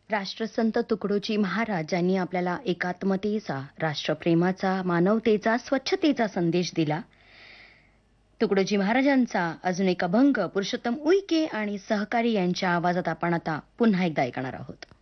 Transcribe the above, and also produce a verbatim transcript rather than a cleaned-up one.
राष्ट्रसंत तुकडोजी महाराज यांनी आपल्याला एकात्मतेचा, राष्ट्रप्रेमाचा, मानवतेचा, स्वच्छतेचा संदेश दिला. तुकडोजी महाराजांचा अजून एक अभंग पुरुषोत्तम उईके आणि सहकारी यांच्या आवाजात आपण आता पुन्हा एकदा ऐकणार आहोत.